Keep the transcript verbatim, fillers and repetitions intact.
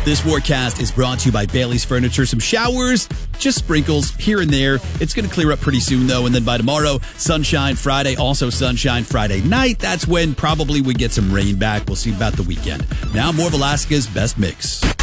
This forecast is brought to you by Bailey's Furniture. Some showers, just sprinkles here and there. It's going to clear up pretty soon, though. And then by tomorrow, sunshine Friday, also sunshine Friday night. That's when probably we get some rain back. We'll see about the weekend. Now, more of Alaska's best mix.